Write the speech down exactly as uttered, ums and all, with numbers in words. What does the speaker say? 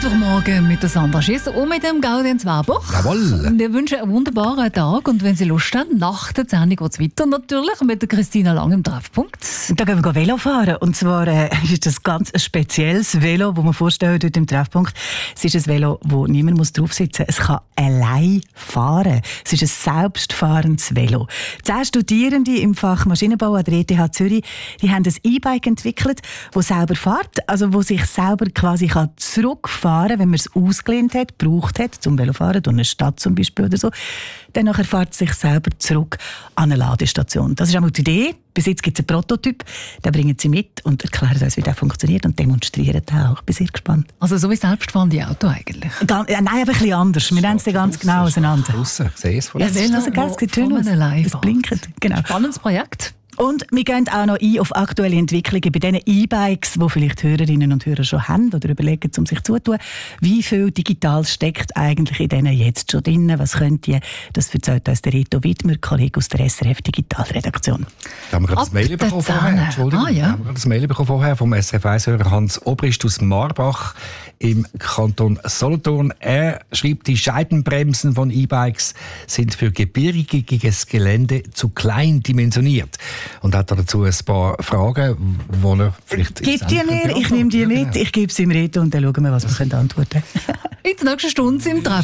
Mittwochmorgen mit der Sandra Schiesser und mit dem Gaudenz Werbach. Jawohl. Wir wünschen einen wunderbaren Tag und wenn Sie Lust haben, nach der Sendung geht es weiter natürlich mit der Christina Lang im Treffpunkt. Da gehen wir Velo fahren und zwar äh, ist das ganz ein spezielles Velo, das wir vorstellen dort im Treffpunkt. Es ist ein Velo, wo niemand muss drauf sitzen muss. Es kann allein fahren. Es ist ein selbstfahrendes Velo. Zehn Studierende im Fach Maschinenbau an der E T H Zürich, die haben ein E-Bike entwickelt, das selber fährt, also wo sich selber quasi kann zurückfahren, wenn man es ausgelehnt hat, gebraucht hat, zum Velofahren, durch eine Stadt zum Beispiel oder so. Dann nachher fährt es sich selber zurück an eine Ladestation. Das ist einmal die Idee. Bis jetzt gibt es einen Prototyp, den bringen sie mit und erklären uns, wie der funktioniert und demonstrieren den auch. Ich bin sehr gespannt. Also so wie selbstfahrende Auto eigentlich? Gan- äh, nein, aber ein bisschen anders. Wir nennen es ganz genau auseinander. Draussen, ich sehe es von Ja, uns. das ist das, das sieht schön aus. Es blinkt. Genau. Spannendes Projekt. Und wir gehen auch noch ein auf aktuelle Entwicklungen bei diesen E-Bikes, die vielleicht Hörerinnen und Hörer schon haben oder überlegen, um sich zuzutun. Wie viel digital steckt eigentlich in denen jetzt schon drin? Was könnt ihr? Das erzählt uns der Reto Widmer, Kollege aus der S R F Digitalredaktion. Da haben wir gerade das Mail bekommen vorher. Entschuldigung. Ah, ja. Da haben wir gerade das Mail bekommen vorher vom S R F eins-Hörer Hans Obrist aus Marbach im Kanton Solothurn. Er schreibt, die Scheibenbremsen von E-Bikes sind für gebirgiges Gelände zu klein dimensioniert. Und hat dazu ein paar Fragen, die er vielleicht... Gib die mir, ich nehme die mit, ich gebe sie ihm Reto und dann schauen wir, was wir antworten können. In der nächsten Stunde im Treff.